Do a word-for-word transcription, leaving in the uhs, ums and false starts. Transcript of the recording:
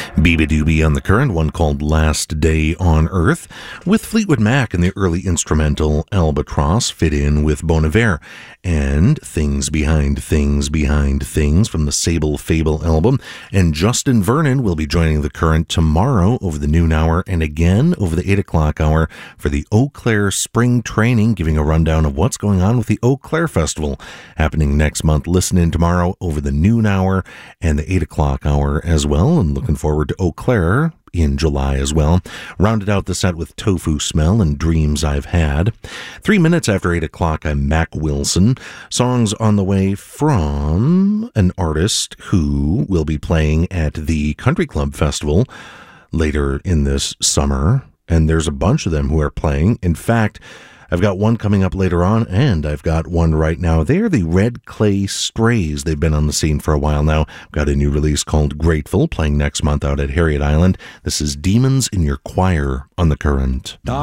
Beebe Doobie on the Current, one called Last Day on Earth, with Fleetwood Mac and the early instrumental Albatross fit in with Bon Iver, and Things Behind Things Behind Things from the Sable Fable album. And Justin Vernon will be joining the Current tomorrow over the noon hour and again over the eight o'clock hour for the Eau Claire Spring Training, giving a rundown of what's going on with the Eau Claire Festival happening next month. Listen in tomorrow over the noon hour and the eight o'clock hour as well, and looking forward to Eau Claire in July as well. Rounded out the set with Tofu Smell and Dreams I've Had. Three minutes after eight o'clock, I'm Mac Wilson. Songs on the way from an artist who will be playing at the Country Club Festival later in this summer. And there's a bunch of them who are playing. In fact, I've got one coming up later on, and I've got one right now. They're the Red Clay Strays. They've been on the scene for a while now. I've got a new release called Grateful, playing next month out at Harriet Island. This is Demons in Your Choir on the Current.